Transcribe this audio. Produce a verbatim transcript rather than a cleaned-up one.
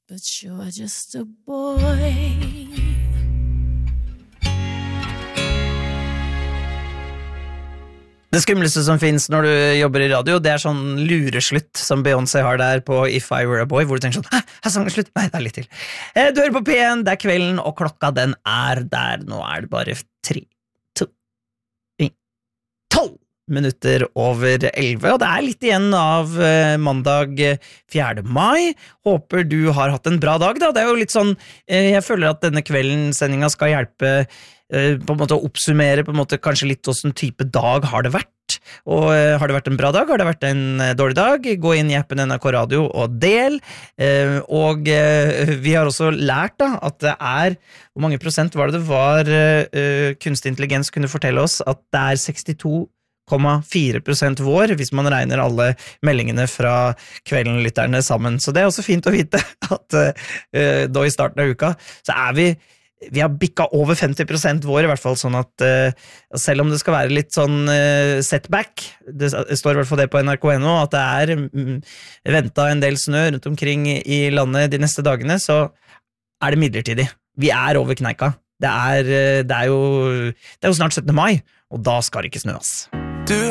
But you're just a boy. Det skumleste som finnes når du jobber i radio, det er sånn lureslutt som Beyoncé har der på If I Were a Boy, hvor du tenker sånn, hæ, her sangen slutt? Nei, det er litt til. Du hører på P en, det er kvelden, og klokka den er der. Nå er det bare tre, to, en, tolv minutter over elleve, og det er litt igjen av mandag fjerde mai. Håper du har hatt en bra dag, da. Det er jo litt sånn, jeg føler at denne kveldensendinga skal hjelpe på en måte å oppsummere på en måte kanskje litt hvordan type dag har det vært, og uh, har det vært en bra dag, har det vært en uh, dårlig dag, gå inn i appen N R K Radio og del, uh, og uh, vi har også lært da at det er, hvor mange prosent var det det var uh, kunstig intelligens kunne fortelle oss at det er sekstito komma fire prosent vår, hvis man regner alle meldingene fra kveldenlytterne sammen, så det er også fint å vite at uh, da i starten av uka så er vi Vi har bikka over femti prosent vår, i hvert fall sånn at uh, selv om det skal være litt sånn uh, setback, det står i hvert fall det på N R K N O, at det er mm, ventet en del snø rundt omkring i landet de neste dagene, så er det midlertidig. Vi er over kneika. Det er, det er, jo, det er jo snart syttende mai, og da skal det ikke snø, ass. Du